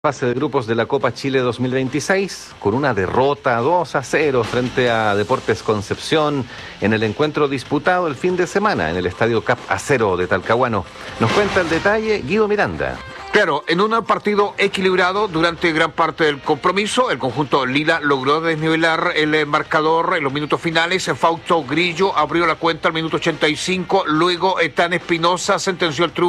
Fase de grupos de la Copa Chile 2026 con una derrota 2-0 frente a Deportes Concepción en el encuentro disputado el fin de semana en el Estadio Cap Acero de Talcahuano. Nos cuenta el detalle Guido Miranda. Claro, en un partido equilibrado durante gran parte del compromiso, el conjunto Lila logró desnivelar el marcador en los minutos finales. Fausto Grillo abrió la cuenta al minuto 85, luego Etán Espinosa sentenció el triunfo